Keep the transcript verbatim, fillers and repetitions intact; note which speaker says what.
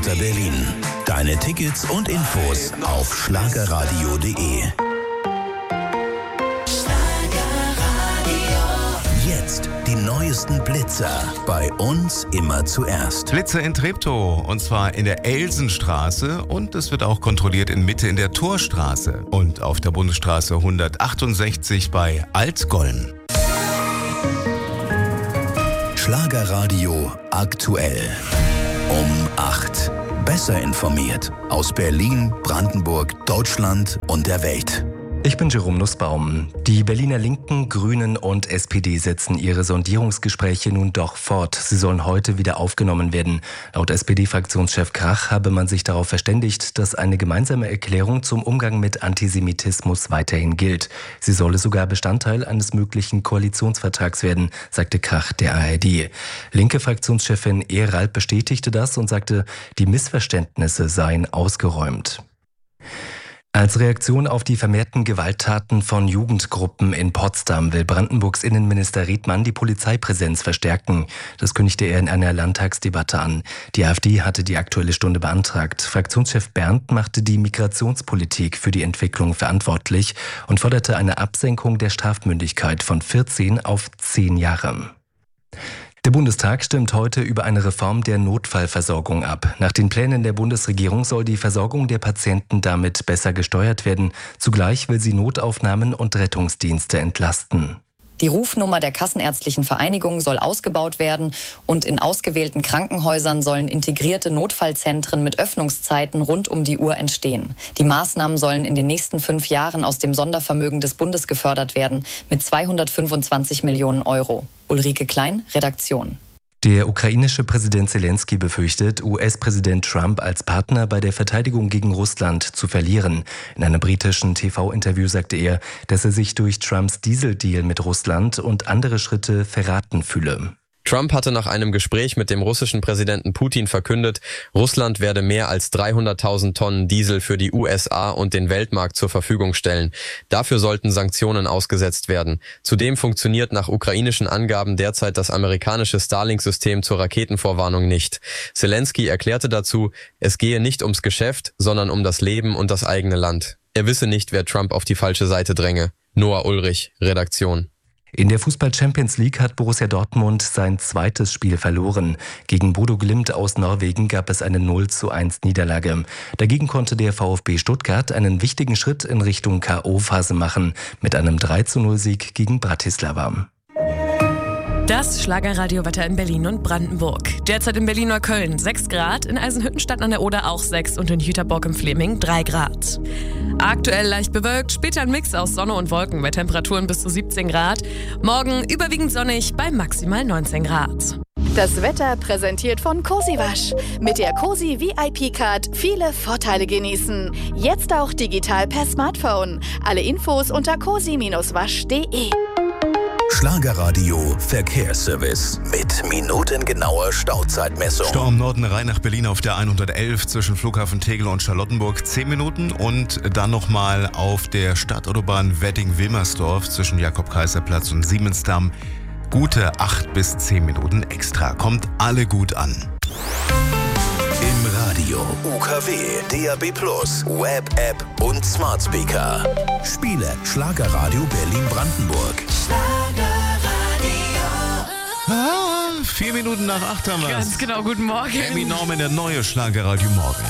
Speaker 1: Berlin. Deine Tickets und Infos auf schlagerradio punkt de. Jetzt die neuesten Blitzer. Bei uns immer zuerst.
Speaker 2: Blitzer in Treptow, und zwar in der Elsenstraße, und es wird auch kontrolliert in Mitte in der Torstraße und auf der Bundesstraße hundertachtundsechzig bei Altgollen.
Speaker 1: Schlagerradio aktuell. Um acht. Besser informiert aus Berlin, Brandenburg, Deutschland und der Welt.
Speaker 3: Ich bin Jerome Nussbaum. Die Berliner Linken, Grünen und S P D setzen ihre Sondierungsgespräche nun doch fort. Sie sollen heute wieder aufgenommen werden. Laut S P D-Fraktionschef Krach habe man sich darauf verständigt, dass eine gemeinsame Erklärung zum Umgang mit Antisemitismus weiterhin gilt. Sie solle sogar Bestandteil eines möglichen Koalitionsvertrags werden, sagte Krach der A R D. Linke Fraktionschefin Ehrald bestätigte das und sagte, die Missverständnisse seien ausgeräumt. Als Reaktion auf die vermehrten Gewalttaten von Jugendgruppen in Potsdam will Brandenburgs Innenminister Riedmann die Polizeipräsenz verstärken. Das kündigte er in einer Landtagsdebatte an. Die AfD hatte die Aktuelle Stunde beantragt. Fraktionschef Berndt machte die Migrationspolitik für die Entwicklung verantwortlich und forderte eine Absenkung der Strafmündigkeit von vierzehn auf zehn Jahre. Der Bundestag stimmt heute über eine Reform der Notfallversorgung ab. Nach den Plänen der Bundesregierung soll die Versorgung der Patienten damit besser gesteuert werden. Zugleich will sie Notaufnahmen und Rettungsdienste entlasten.
Speaker 4: Die Rufnummer der Kassenärztlichen Vereinigung soll ausgebaut werden und in ausgewählten Krankenhäusern sollen integrierte Notfallzentren mit Öffnungszeiten rund um die Uhr entstehen. Die Maßnahmen sollen in den nächsten fünf Jahren aus dem Sondervermögen des Bundes gefördert werden mit zweihundertfünfundzwanzig Millionen Euro. Ulrike Klein, Redaktion.
Speaker 3: Der ukrainische Präsident Zelensky befürchtet, U S-Präsident Trump als Partner bei der Verteidigung gegen Russland zu verlieren. In einem britischen T V-Interview sagte er, dass er sich durch Trumps Dieseldeal mit Russland und andere Schritte verraten fühle.
Speaker 5: Trump hatte nach einem Gespräch mit dem russischen Präsidenten Putin verkündet, Russland werde mehr als dreihunderttausend Tonnen Diesel für die U S A und den Weltmarkt zur Verfügung stellen. Dafür sollten Sanktionen ausgesetzt werden. Zudem funktioniert nach ukrainischen Angaben derzeit das amerikanische Starlink-System zur Raketenvorwarnung nicht. Zelensky erklärte dazu, es gehe nicht ums Geschäft, sondern um das Leben und das eigene Land. Er wisse nicht, wer Trump auf die falsche Seite dränge. Noah Ulrich, Redaktion.
Speaker 3: In der Fußball-Champions League hat Borussia Dortmund sein zweites Spiel verloren. Gegen Bodo Glimt aus Norwegen gab es eine null zu eins Niederlage. Dagegen konnte der VfB Stuttgart einen wichtigen Schritt in Richtung K O-Phase machen mit einem drei zu null Sieg gegen Bratislava.
Speaker 6: Das Schlagerradio-Wetter in Berlin und Brandenburg. Derzeit in Berlin-Neukölln sechs Grad, in Eisenhüttenstadt an der Oder auch sechs und in Jüterbock im Fleming drei Grad. Aktuell leicht bewölkt, später ein Mix aus Sonne und Wolken bei Temperaturen bis zu siebzehn Grad. Morgen überwiegend sonnig bei maximal neunzehn Grad.
Speaker 7: Das Wetter präsentiert von Cosi Wasch. Mit der Cosi V I P-Card viele Vorteile genießen. Jetzt auch digital per Smartphone. Alle Infos unter cosi wasch punkt de.
Speaker 1: Schlagerradio Verkehrsservice mit minutengenauer Stauzeitmessung.
Speaker 2: Stau im Norden Rhein nach Berlin auf der hundertelf zwischen Flughafen Tegel und Charlottenburg zehn Minuten und dann nochmal auf der Stadtautobahn Wedding-Wilmersdorf zwischen Jakob-Kaiser-Platz und Siemensdamm gute acht bis zehn Minuten extra. Kommt alle gut an.
Speaker 1: Im Radio, U K W, D A B plus, Web-App und Smart Speaker. Spiele Schlagerradio Berlin-Brandenburg.
Speaker 2: Ah, vier Minuten nach acht haben wir.
Speaker 6: Ganz genau, guten Morgen.
Speaker 2: Amy Norman, der neue Schlagerradio Morgen.